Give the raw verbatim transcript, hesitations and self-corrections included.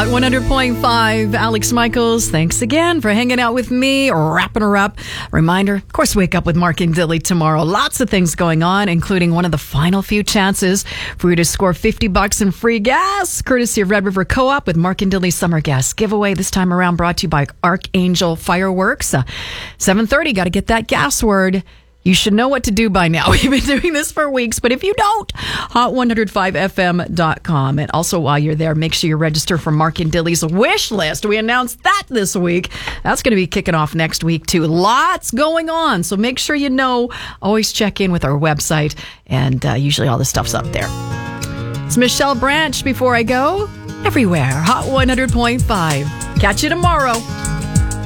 Hot one hundred point five, Alex Michaels. Thanks again for hanging out with me, wrapping her up. Reminder, of course, wake up with Mark and Dilly tomorrow. Lots of things going on, including one of the final few chances for you to score fifty bucks in free gas, courtesy of Red River Co-op with Mark and Dilly's Summer Gas Giveaway. This time around brought to you by Archangel Fireworks. Uh, seven thirty, got to get that gas word. You should know what to do by now. We've been doing this for weeks, but if you don't, hot one oh five f m dot com. And also while you're there, make sure you register for Mark and Dilly's wish list. We announced that this week. That's going to be kicking off next week too. Lots going on. So make sure you know. Always check in with our website, and uh, usually all the stuff's up there. It's Michelle Branch before I go. Everywhere. Hot one hundred point five. Catch you tomorrow.